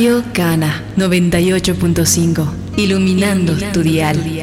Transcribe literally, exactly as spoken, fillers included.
Radio Cana noventa y ocho punto cinco, iluminando tu dial.